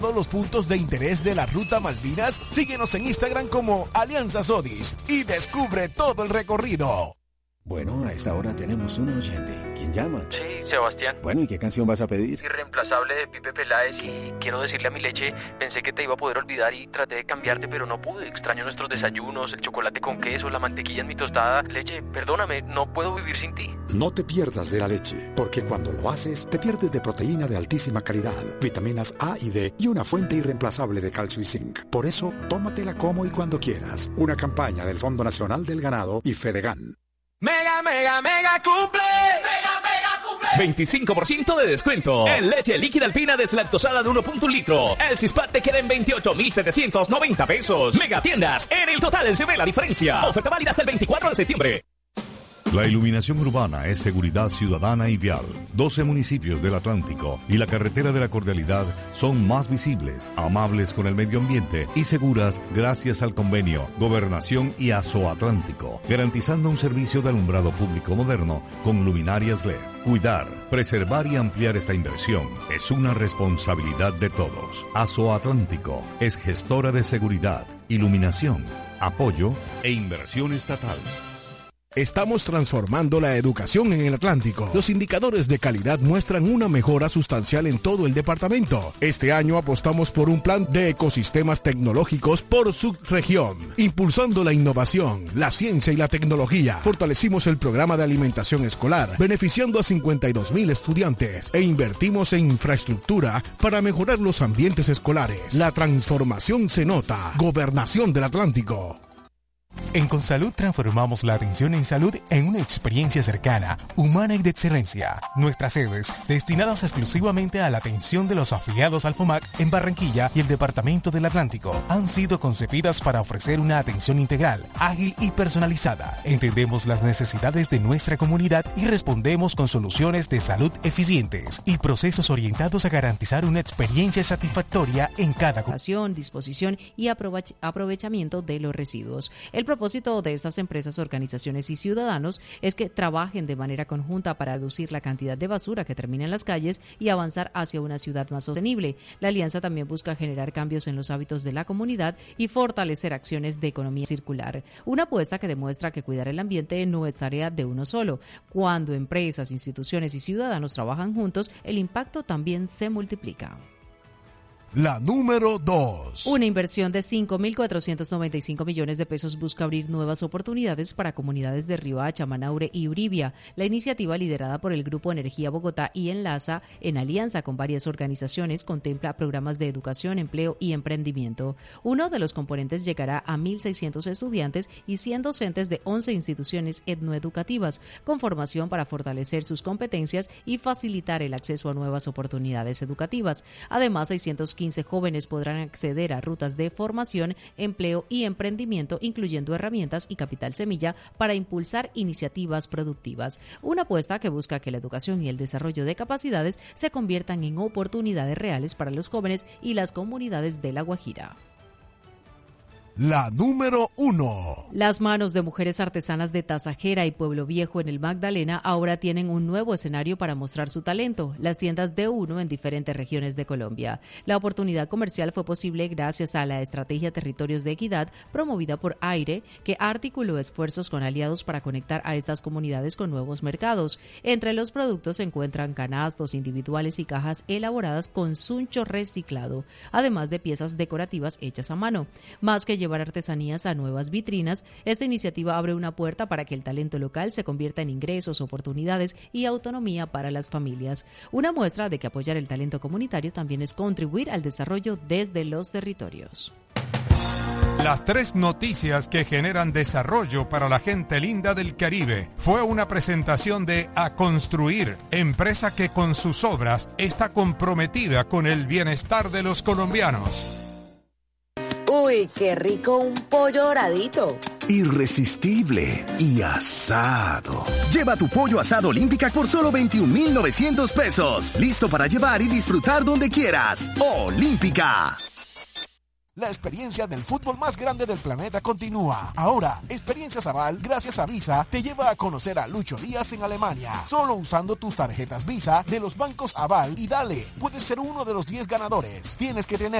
todos los puntos de interés de la Ruta Malvinas, síguenos en Instagram como Alianza Sodis y descubre todo el recorrido. Bueno, a esa hora tenemos un oyente. ¿Quién llama? Sí, Sebastián. Bueno, ¿y qué canción vas a pedir? Irreemplazable de Pipe Peláez, y quiero decirle a mi leche, pensé que te iba a poder olvidar y traté de cambiarte, pero no pude. Extraño nuestros desayunos, el chocolate con queso, la mantequilla en mi tostada. Leche, perdóname, no puedo vivir sin ti. No te pierdas de la leche, porque cuando lo haces, te pierdes de proteína de altísima calidad, vitaminas A y D y una fuente irreemplazable de calcio y zinc. Por eso, tómatela como y cuando quieras. Una campaña del Fondo Nacional del Ganado y Fedegan. Mega, mega, mega cumple. Mega, mega cumple. 25% de descuento en leche líquida alpina deslactosada de 1.1 litro. El Cispat te queda en 28,790 pesos. Mega tiendas, en el total se ve la diferencia. Oferta válida hasta el 24 de septiembre. La iluminación urbana es seguridad ciudadana y vial. 12 municipios del Atlántico y la carretera de la Cordialidad son más visibles, amables con el medio ambiente y seguras gracias al convenio Gobernación y Azoatlántico, garantizando un servicio de alumbrado público moderno con luminarias LED. Cuidar, preservar y ampliar esta inversión es una responsabilidad de todos. Azoatlántico es gestora de seguridad, iluminación, apoyo e inversión estatal. Estamos transformando la educación en el Atlántico. Los indicadores de calidad muestran una mejora sustancial en todo el departamento. Este año apostamos por un plan de ecosistemas tecnológicos por subregión, impulsando la innovación, la ciencia y la tecnología. Fortalecimos el programa de alimentación escolar, beneficiando a 52,000 estudiantes, e invertimos en infraestructura para mejorar los ambientes escolares. La transformación se nota. Gobernación del Atlántico. En Consalud transformamos la atención en salud en una experiencia cercana, humana y de excelencia. Nuestras sedes, destinadas exclusivamente a la atención de los afiliados al FOMAC en Barranquilla y el Departamento del Atlántico, han sido concebidas para ofrecer una atención integral, ágil y personalizada. Entendemos las necesidades de nuestra comunidad y respondemos con soluciones de salud eficientes y procesos orientados a garantizar una experiencia satisfactoria en cada disposición y aprovechamiento de los residuos. El propósito de estas empresas, organizaciones y ciudadanos es que trabajen de manera conjunta para reducir la cantidad de basura que termina en las calles y avanzar hacia una ciudad más sostenible. La alianza también busca generar cambios en los hábitos de la comunidad y fortalecer acciones de economía circular. Una apuesta que demuestra que cuidar el ambiente no es tarea de uno solo. Cuando empresas, instituciones y ciudadanos trabajan juntos, el impacto también se multiplica. La número 2. Una inversión de 5.495 millones de pesos busca abrir nuevas oportunidades para comunidades de Riohacha, Manaure y Uribia. La iniciativa, liderada por el Grupo Energía Bogotá y Enlaza, en alianza con varias organizaciones, contempla programas de educación, empleo y emprendimiento. Uno de los componentes llegará a 1.600 estudiantes y 100 docentes de 11 instituciones etnoeducativas, con formación para fortalecer sus competencias y facilitar el acceso a nuevas oportunidades educativas. Además, 615 jóvenes podrán acceder a rutas de formación, empleo y emprendimiento, incluyendo herramientas y capital semilla para impulsar iniciativas productivas. Una apuesta que busca que la educación y el desarrollo de capacidades se conviertan en oportunidades reales para los jóvenes y las comunidades de La Guajira. La número 1. Las manos de mujeres artesanas de Tasajera y Pueblo Viejo en el Magdalena ahora tienen un nuevo escenario para mostrar su talento, las tiendas D1 en diferentes regiones de Colombia. La oportunidad comercial fue posible gracias a la estrategia Territorios de Equidad promovida por AIRE, que articuló esfuerzos con aliados para conectar a estas comunidades con nuevos mercados. Entre los productos se encuentran canastos individuales y cajas elaboradas con suncho reciclado, además de piezas decorativas hechas a mano. Más que llevar artesanías a nuevas vitrinas, esta iniciativa abre una puerta para que el talento local se convierta en ingresos, oportunidades y autonomía para las familias. Una muestra de que apoyar el talento comunitario también es contribuir al desarrollo desde los territorios. Las 3 noticias que generan desarrollo para la gente linda del Caribe. Fue una presentación de A Construir, empresa que con sus obras está comprometida con el bienestar de los colombianos. Uy, qué rico un pollo doradito. Irresistible y asado. Lleva tu pollo asado Olímpica por solo 21,900 pesos. Listo para llevar y disfrutar donde quieras. Olímpica. La experiencia del fútbol más grande del planeta continúa. Ahora, Experiencias Aval, gracias a Visa, te lleva a conocer a Lucho Díaz en Alemania. Solo usando tus tarjetas Visa de los bancos Aval y dale, puedes ser uno de los 10 ganadores. Tienes que tener